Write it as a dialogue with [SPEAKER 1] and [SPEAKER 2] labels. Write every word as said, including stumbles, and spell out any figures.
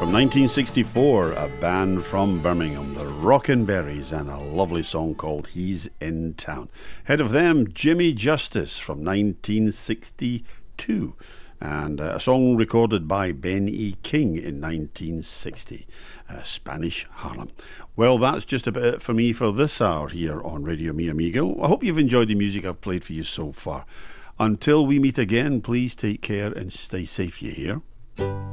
[SPEAKER 1] From nineteen sixty-four, a band from Birmingham, the Rockin' Berries, and a lovely song called He's in Town. Ahead of them, Jimmy Justice from nineteen sixty-two, and a song recorded by Ben E. King in nineteen sixty, uh, Spanish Harlem. Well, that's just about it for me for this hour here on Radio Mi Amigo. I hope you've enjoyed the music I've played for you so far. Until we meet again, please take care and stay safe, you hear?